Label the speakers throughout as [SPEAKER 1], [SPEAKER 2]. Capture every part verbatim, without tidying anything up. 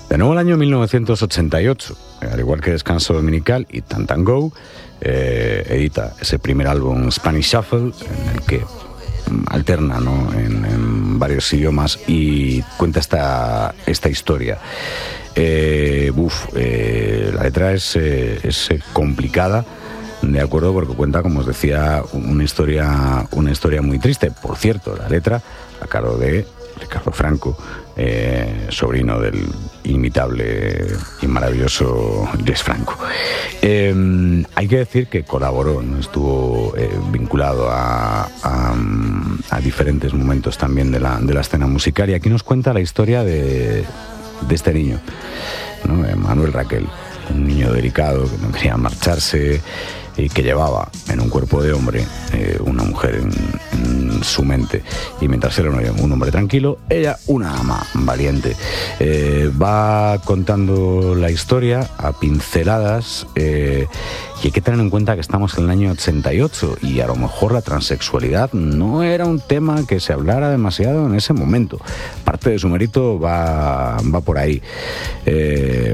[SPEAKER 1] De nuevo el año mil novecientos ochenta y ocho, al igual que Descanso Dominical y Tantango, eh, edita ese primer álbum Spanish Shuffle, en el que alterna, ¿no?, en, en varios idiomas y cuenta esta, esta historia. Eh, uf, eh, la letra es, eh, es complicada, de acuerdo, porque cuenta, como os decía, una historia, una historia muy triste. Por cierto, la letra a cargo de Ricardo Franco, eh, sobrino del inimitable y maravilloso Jess Franco. Eh, hay que decir que colaboró, ¿no? Estuvo eh, vinculado a, a, a diferentes momentos también de la, de la escena musical, y aquí nos cuenta la historia de, de este niño, ¿no? Manuel Raquel, un niño delicado que no quería marcharse y que llevaba en un cuerpo de hombre eh, una mujer en, en su mente, y mientras él era un hombre tranquilo, ella una ama valiente. Eh, va contando la historia a pinceladas, eh, y hay que tener en cuenta que estamos en el año ochenta y ocho y a lo mejor la transexualidad no era un tema que se hablara demasiado en ese momento. Parte de su mérito va, va por ahí. Eh,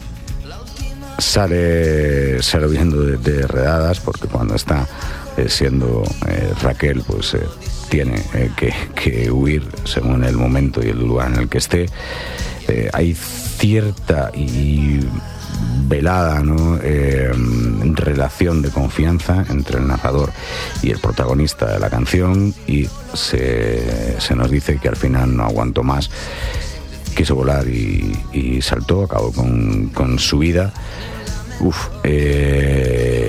[SPEAKER 1] Sale, sale huyendo de, de redadas, porque cuando está eh, siendo eh, Raquel, pues eh, tiene eh, que, que huir según el momento y el lugar en el que esté. Eh, hay cierta y velada, ¿no?, eh, relación de confianza entre el narrador y el protagonista de la canción, y se, se nos dice que al final no aguantó más, quiso volar y, y saltó, acabó con, con su vida. Uf, eh,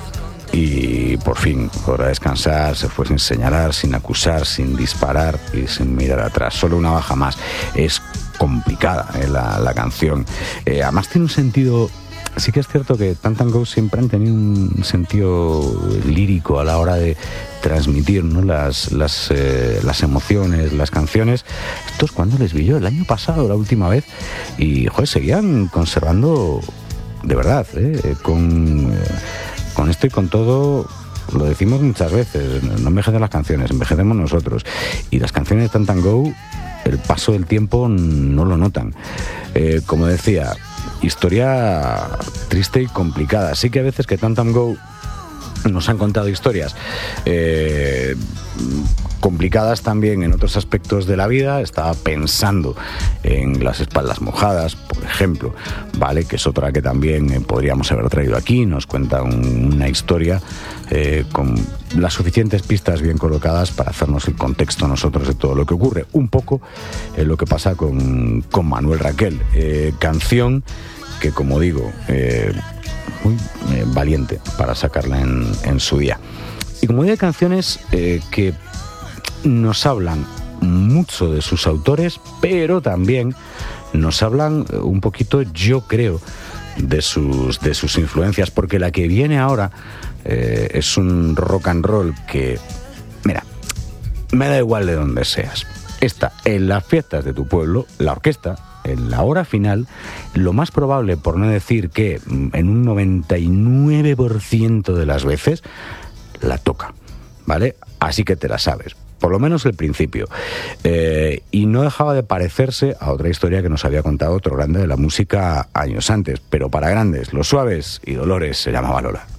[SPEAKER 1] y por fin podrá descansar, se fue sin señalar, sin acusar, sin disparar y sin mirar atrás. Solo una baja más. Es complicada eh, la, la canción. Eh, además tiene un sentido... Sí que es cierto que Tantango siempre han tenido un sentido lírico a la hora de transmitir, ¿no?, las, las, eh, las emociones, las canciones. Estos, cuando les vi yo el año pasado, la última vez, y joder, seguían conservando, de verdad, ¿eh? con, eh, con esto y con todo. Lo decimos muchas veces, no envejecen las canciones, envejecemos nosotros, y las canciones de Tantango, el paso del tiempo no lo notan. Eh, como decía, historia triste y complicada. Sí que a veces que Tantango nos han contado historias eh, complicadas también en otros aspectos de la vida. Estaba pensando en Las espaldas mojadas, por ejemplo, ¿vale?, que es otra que también eh, podríamos haber traído aquí. Nos cuenta un, una historia eh, con las suficientes pistas bien colocadas para hacernos el contexto nosotros de todo lo que ocurre. Un poco eh, lo que pasa con, con Manuel Raquel. Eh, canción que, como digo, eh, muy eh, valiente para sacarla en, en su día. Y como digo, hay canciones eh, que nos hablan mucho de sus autores, pero también nos hablan un poquito, yo creo, de sus, de sus influencias, porque la que viene ahora eh, es un rock and roll que, mira, me da igual de donde seas. Está en las fiestas de tu pueblo, la orquesta, en la hora final, lo más probable, por no decir que en un noventa y nueve por ciento de las veces, la toca, ¿vale? Así que te la sabes, por lo menos el principio. Eh, y no dejaba de parecerse a otra historia que nos había contado otro grande de la música años antes, pero para grandes, Los Suaves y Dolores se llamaba Lola.